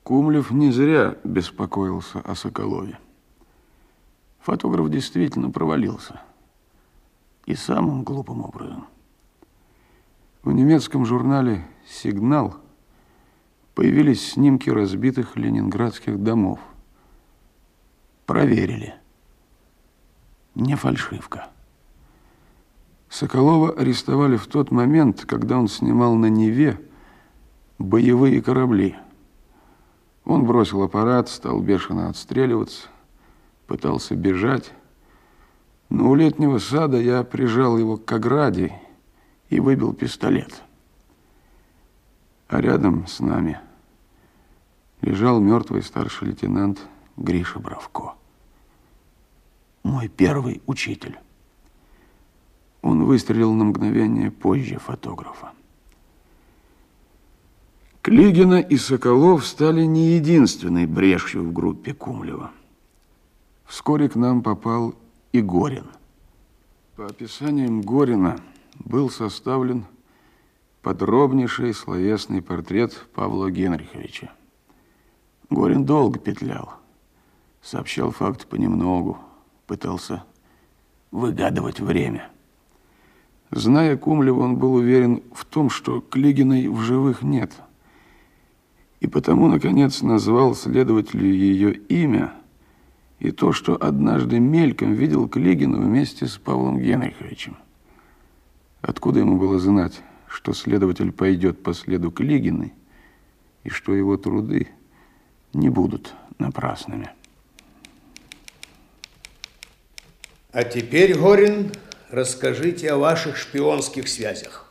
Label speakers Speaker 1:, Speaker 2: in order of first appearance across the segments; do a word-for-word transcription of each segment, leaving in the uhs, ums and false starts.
Speaker 1: Кумлев не зря беспокоился о Соколове. Фотограф действительно провалился. И самым глупым образом. В немецком журнале «Сигнал» появились снимки разбитых ленинградских домов. Проверили. Не фальшивка. Соколова арестовали в тот момент, когда он снимал на Неве боевые корабли. Он бросил аппарат, стал бешено отстреливаться, пытался бежать. Но у летнего сада я прижал его к ограде и выбил пистолет. А рядом с нами лежал мертвый старший лейтенант Гриша Бравко. Мой первый учитель. Он выстрелил на мгновение позже фотографа. Клигина и Соколов стали не единственной брешью в группе Кумлева. Вскоре к нам попал и Горин. По описаниям Горина был составлен подробнейший словесный портрет Павла Генриховича. Горин долго петлял, сообщал факты понемногу, пытался выгадывать время. Зная Кумлева, он был уверен в том, что Клигиной в живых нет. И потому, наконец, назвал следователю ее имя и то, что однажды мельком видел Клигину вместе с Павлом Генриховичем. Откуда ему было знать, что следователь пойдет по следу Клигиной и что его труды не будут напрасными?
Speaker 2: А теперь, Горин, расскажите о ваших шпионских связях.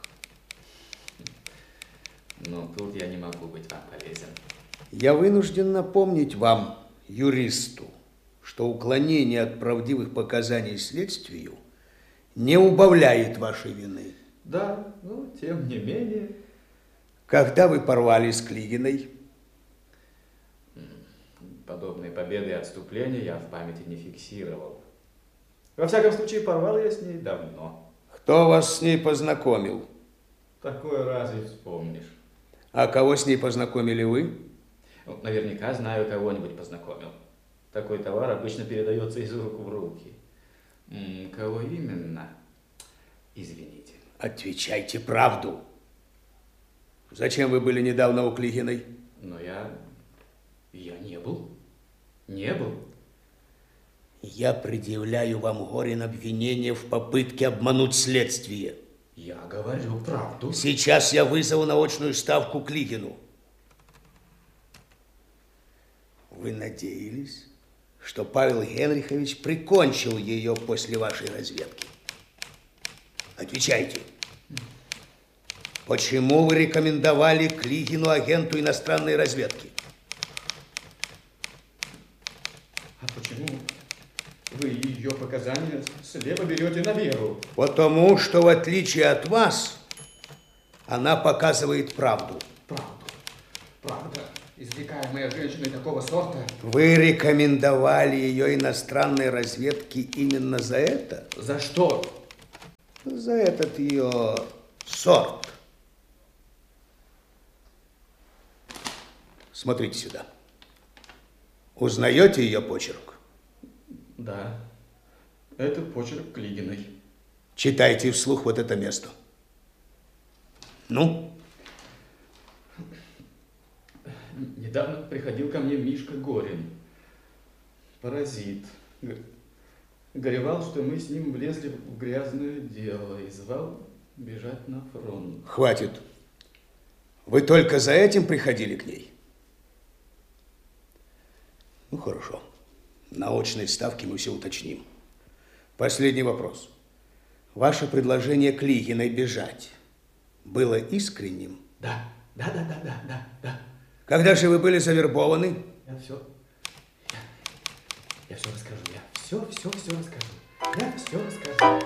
Speaker 3: Ну, тут я не могу быть вам полезен.
Speaker 2: Я вынужден напомнить вам, юристу, что уклонение от правдивых показаний следствию не убавляет вашей вины.
Speaker 3: Да, но тем не менее.
Speaker 2: Когда вы порвали с Клигиной?
Speaker 3: Подобные победы и отступления я в памяти не фиксировал. Во всяком случае, порвал я с ней давно.
Speaker 2: Кто вас с ней познакомил?
Speaker 3: Такое разве вспомнишь?
Speaker 2: А кого с ней познакомили вы?
Speaker 3: Ну, наверняка знаю, кого-нибудь познакомил. Такой товар обычно передается из рук в руки. М, кого именно? Извините.
Speaker 2: Отвечайте правду. Зачем вы были недавно у Клигиной?
Speaker 3: Но я... я не был. Не был.
Speaker 2: Я предъявляю вам, Горин, обвинение в попытке обмануть следствие.
Speaker 3: Я говорю правду.
Speaker 2: Сейчас я вызову на очную ставку Клигину. Вы надеялись, что Павел Генрихович прикончил ее после вашей разведки? Отвечайте. Почему вы рекомендовали Клигину агенту иностранной разведки?
Speaker 3: А почему вы ее показания слепо берете на веру?
Speaker 2: Потому что, в отличие от вас, она показывает правду.
Speaker 3: Правду. Правда, извлекаемая женщиной такого сорта.
Speaker 2: Вы рекомендовали ее иностранной разведке именно за это?
Speaker 3: За что?
Speaker 2: За этот ее сорт. Смотрите сюда. Узнаете ее почерк?
Speaker 3: Да, это почерк Клигиной.
Speaker 2: Читайте вслух вот это место. Ну?
Speaker 3: Недавно приходил ко мне Мишка Горин. Паразит. Горевал, что мы с ним влезли в грязное дело и звал бежать на фронт.
Speaker 2: Хватит. Вы только за этим приходили к ней? Ну, хорошо. На очной ставке мы все уточним. Последний вопрос. Ваше предложение Клигиной бежать было искренним?
Speaker 3: Да, да, да, да, да, да, да.
Speaker 2: Когда же вы были завербованы?
Speaker 3: Я все, я, я все расскажу, я все, все, все расскажу. Я все расскажу.